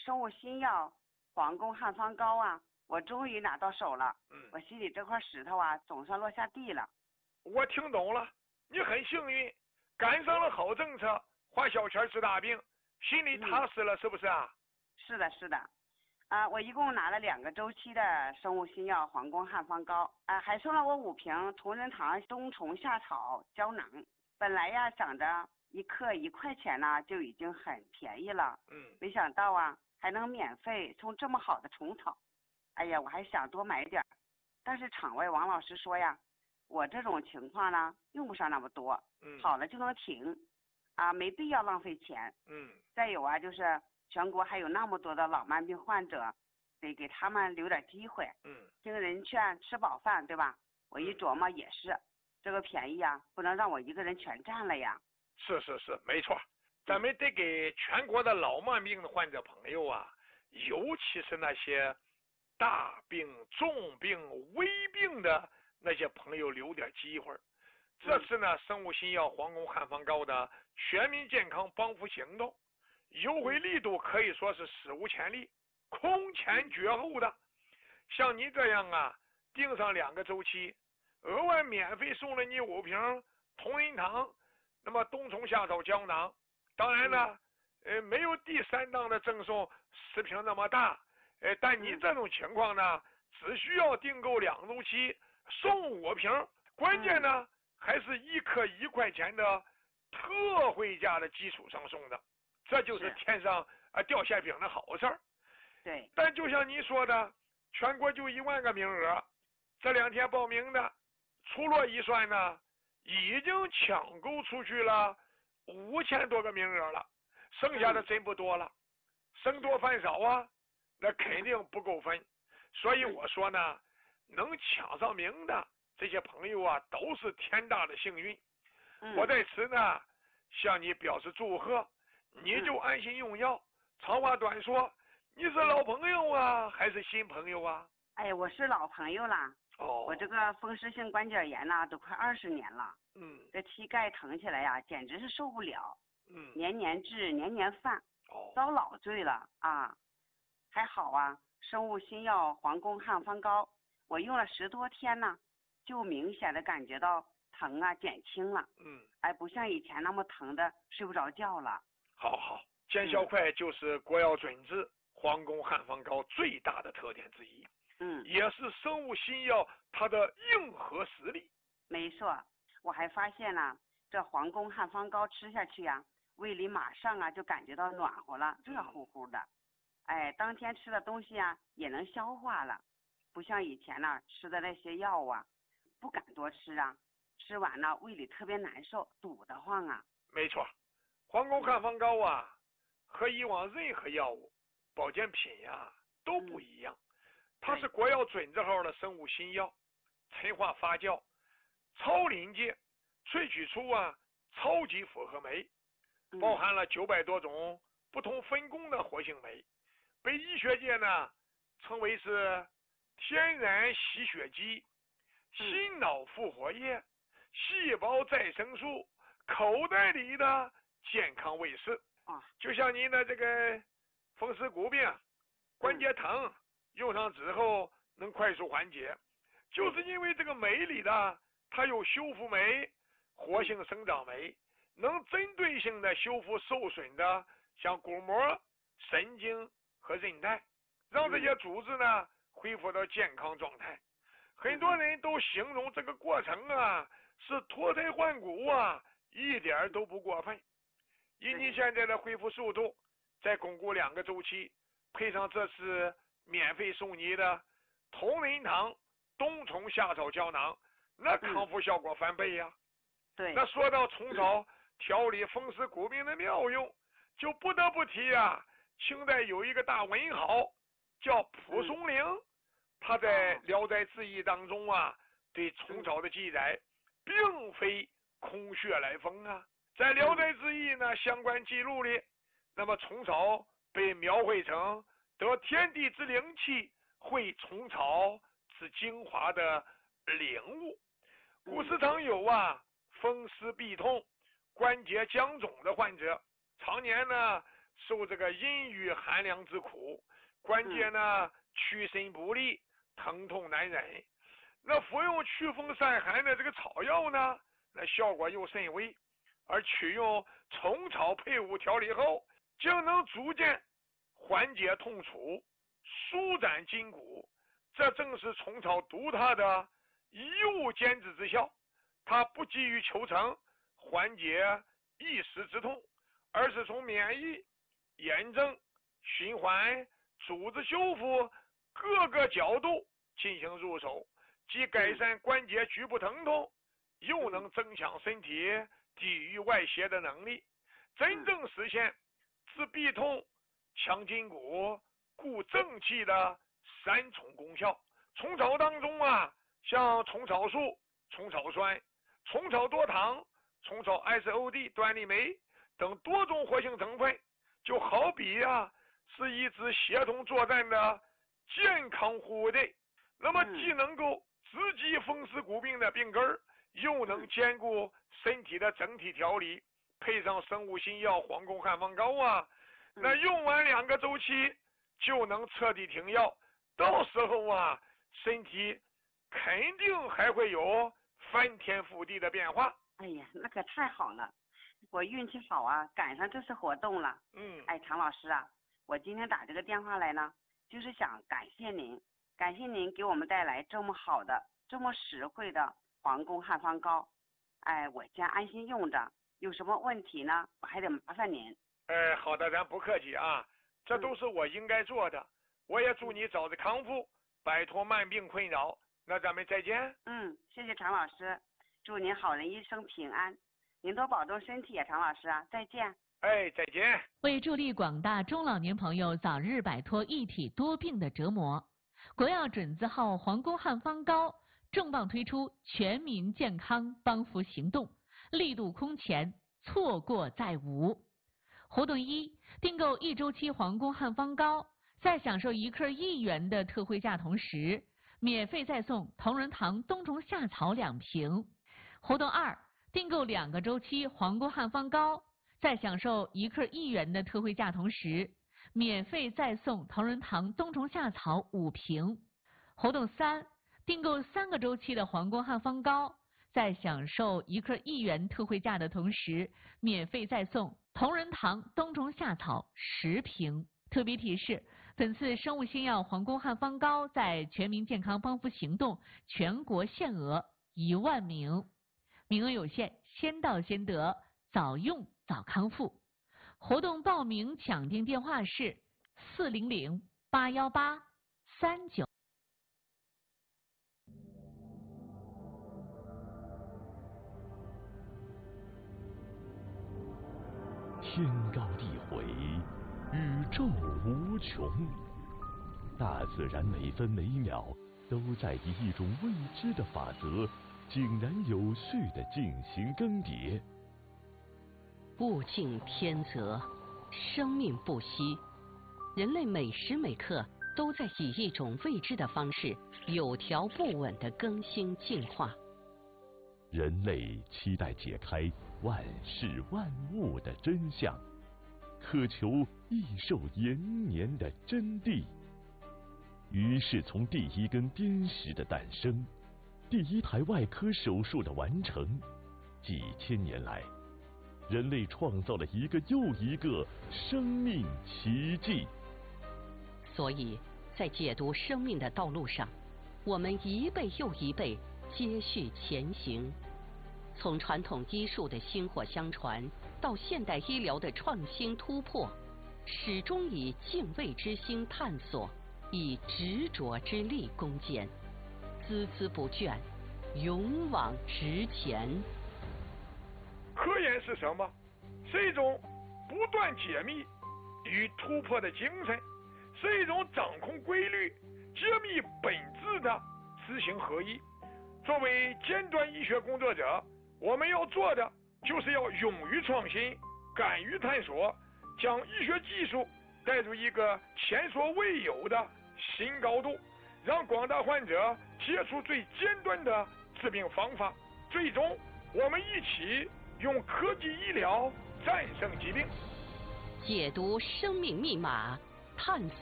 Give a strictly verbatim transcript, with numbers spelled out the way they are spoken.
生物新药皇宫汉方膏啊，我终于拿到手了。 嗯， 我心里这块石头啊，总算落下地了。 我听懂了，你很幸运，赶上了好政策，花小钱治大病，心里踏实了，嗯、是不是啊？ 是的，是的。啊，我一共拿了两个周期的生物新药皇宫汉方膏，啊，还送了我五瓶同仁堂冬虫夏草胶囊。本来呀，想着一克一块钱呢，就已经很便宜了。 嗯， 没想到啊，还能免费送这么好的虫草。哎呀，我还想多买点，但是场外王老师说呀，我这种情况呢，用不上那么多， 嗯， 好了就能停，啊，没必要浪费钱。 嗯， 再有啊，就是全国还有那么多的老慢病患者，得给他们留点机会。 嗯， 听人劝，吃饱饭，对吧？我一琢磨也是，这个便宜啊，不能让我一个人全占了呀。 是是是，没错，咱们得给全国的老慢病的患者朋友啊，尤其是那些大病、重病、危病的那些朋友留点机会。这次呢，生物新药皇宫汉方膏的全民健康帮扶行动，优惠力度可以说是史无前例，空前绝后的。像你这样啊，订上两个周期，额外免费送了你五瓶同仁堂那么冬虫夏草胶囊。当然呢，呃，没有第三档的赠送十瓶那么大，呃，但你这种情况呢，只需要订购两周期送五瓶，关键呢还是一克一块钱的特惠价的基础上送的，这就是天上啊掉馅饼的好事儿。 对。 但就像你说的，全国就一万个名额，这两天报名的，粗略一算呢，已经抢购出去了五千多个名额了，剩下的真不多了，生多饭少啊，那肯定不够分。所以我说呢，能抢上名的这些朋友啊，都是天大的幸运。 嗯、 我在此呢向你表示祝贺，你就安心用药。长话短说，你是老朋友啊，还是新朋友啊？ 哎，我是老朋友啦。 哦， 我这个风湿性关节炎呐，都快二十年了。 嗯， 这膝盖疼起来呀，简直是受不了。 嗯， 年年治，年年犯， 哦， 遭老罪了啊！还好啊，生物新药皇宫汉方膏，我用了十多天呢，就明显的感觉到疼啊减轻了。 嗯， 哎，不像以前那么疼的睡不着觉了。 好好，见效快就是国药准治皇宫汉方膏最大的特点之一。 嗯， 也是生物新药它的硬核实力。 没错，我还发现了这皇宫汉方膏吃下去呀、啊，胃里马上啊就感觉到暖和了，热乎乎的。哎，当天吃的东西啊也能消化了，不像以前呢、啊、吃的那些药啊，不敢多吃啊，吃完了胃里特别难受，堵得慌啊。 没错，皇宫汉方膏啊，和以往任何药物、保健品呀、啊、都不一样。嗯，它是国药准字号的生物新药，陈化发酵，超临界萃取出啊超级复合酶，包含了九百多种不同分工的活性酶，被医学界呢称为是天然吸血肌、心脑复活液、细胞再生素口袋里的健康卫士啊，就像您的这个风湿骨病、关节疼。用上之后能快速缓解，就是因为这个酶里的它有修复酶、活性生长酶，能针对性的修复受损的像骨膜、神经和韧带，让这些组织呢恢复到健康状态。很多人都形容这个过程啊是脱胎换骨啊，一点都不过分。以你现在的恢复速度，再巩固两个周期，配上这次免费送你的同仁堂冬虫夏草胶囊，那康复效果翻倍呀、啊！ 对， 那说到虫草调理风湿骨病的妙用，就不得不提啊，清代有一个大文豪叫蒲松龄，嗯、他在《聊斋志异》当中啊，对虫草的记载并非空穴来风啊。在《聊斋志异》呢相关记录里，那么虫草被描绘成得天地之灵气，会虫草之精华的领悟。古时常有啊风湿痹痛、关节僵肿的患者，常年呢受这个阴郁寒凉之苦，关节呢屈伸不利，疼痛难忍。那服用祛风散寒的这个草药呢，那效果又甚微，而取用虫草配伍调理后，竟能逐渐缓解痛楚，舒展筋骨。这正是虫草独特的一物兼治之效。它不急于求成缓解一时之痛，而是从免疫、炎症、循环、组织修复各个角度进行入手，既改善关节局部疼痛，又能增强身体抵御外邪的能力，真正实现治痹痛、强筋骨、固正气的三重功效。虫草当中啊，像虫草素、虫草酸、虫草多糖、虫草 S O D 端粒酶等多种活性成分，就好比啊是一支协同作战的健康护卫队。那么既能够直击风湿骨病的病根儿，又能兼顾身体的整体调理，配上生物新药黄宫汉方膏啊，那用完两个周期就能彻底停药。到时候啊，身体肯定还会有翻天覆地的变化。 哎呀，那可太好了，我运气好啊，赶上这次活动了。 嗯， 哎，常老师啊，我今天打这个电话来呢，就是想感谢您，感谢您给我们带来这么好的、这么实惠的皇宫汉方膏。哎，我将安心用着，有什么问题呢，我还得麻烦您。 哎，好的，咱不客气啊，这都是我应该做的。我也祝你早日康复，摆脱慢病困扰。那咱们再见。 嗯，谢谢常老师，祝您好人一生平安，您多保重身体啊，常老师啊，再见。 哎，再见。 为助力广大中老年朋友早日摆脱一体多病的折磨，国药准字号皇宫汉方膏重磅推出全民健康帮扶行动，力度空前，错过再无。活动一，订购一周期皇宫汉方膏，在享受一克一元的特惠价同时，免费再送同仁堂冬虫夏草两瓶。活动二，订购两个周期皇宫汉方膏，在享受一克一元的特惠价同时，免费再送同仁堂冬虫夏草五瓶。活动三，订购三个周期的皇宫汉方膏，在享受一克一元特惠价的同时，免费再送同仁堂冬虫夏草十瓶。特别提示，本次生物新药皇宫汉方膏在全民健康帮扶行动全国限额一万名，名额有限，先到先得，早用早康复。活动报名抢订电话是四零零八幺八三九。 天高地回，宇宙无穷，大自然每分每秒都在以一种未知的法则，井然有序地进行更迭。 物竞天择，生命不息，人类每时每刻都在以一种未知的方式，有条不紊地更新进化。 人类期待解开万事万物的真相，渴求益寿延年的真谛。于是从第一根砭石的诞生，第一台外科手术的完成，几千年来，人类创造了一个又一个生命奇迹。 所以在解读生命的道路上，我们一辈又一辈接续前行，从传统医术的薪火相传到现代医疗的创新突破，始终以敬畏之心探索，以执着之力攻坚，孜孜不倦，勇往直前。 科研是什么？是一种不断解密与突破的精神，是一种掌控规律、揭秘本质的知行合一。作为尖端医学工作者，我们要做的就是要勇于创新，敢于探索，将医学技术带入一个前所未有的新高度，让广大患者接触最尖端的治病方法。最终，我们一起用科技医疗战胜疾病。 解读生命密码，探